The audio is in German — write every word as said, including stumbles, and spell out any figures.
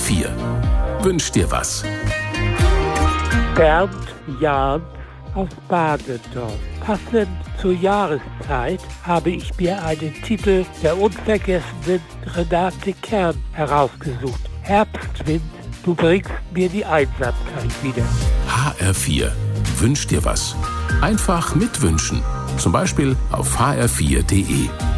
vier. Wünsch dir was. Bernd Jahn aus Badendorf. Passend zur Jahreszeit habe ich mir einen Titel der unvergessenen Renate Kern herausgesucht. Herbstwind, du bringst mir die Einsamkeit wieder. H R vier. Wünsch dir was. Einfach mitwünschen. Zum Beispiel auf h r vier punkt d e.